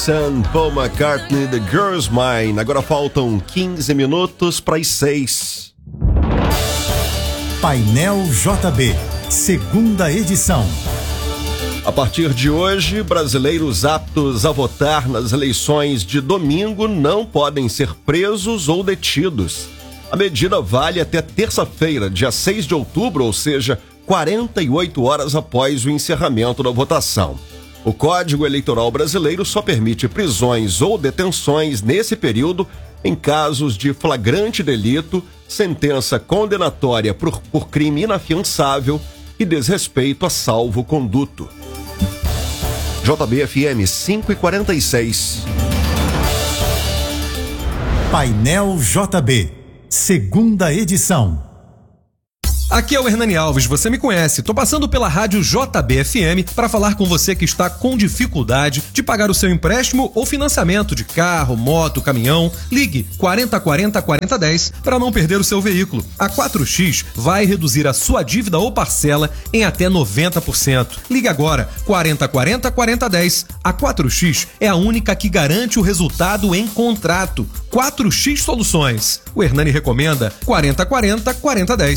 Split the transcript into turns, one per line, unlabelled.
Sun, Paul McCartney, The Girl's Mine. Agora faltam 15 minutos para as 6.
Painel JB, segunda edição.
A partir de hoje, brasileiros aptos a votar nas eleições de domingo não podem ser presos ou detidos. A medida vale até terça-feira, dia 6 de outubro, ou seja, 48 horas após o encerramento da votação. O Código Eleitoral Brasileiro só permite prisões ou detenções nesse período em casos de flagrante delito, sentença condenatória por crime inafiançável e desrespeito a salvo-conduto. JB-FM 5h46.
Painel JB, segunda edição.
Aqui é o Hernani Alves, você me conhece. Tô passando pela rádio JB-FM para falar com você que está com dificuldade de pagar o seu empréstimo ou financiamento de carro, moto, caminhão. Ligue 4040-4010 para não perder o seu veículo. A 4X vai reduzir a sua dívida ou parcela em até 90%. Ligue agora 4040-4010. A 4X é a única que garante o resultado em contrato. 4X Soluções. O Hernani recomenda 4040-4010.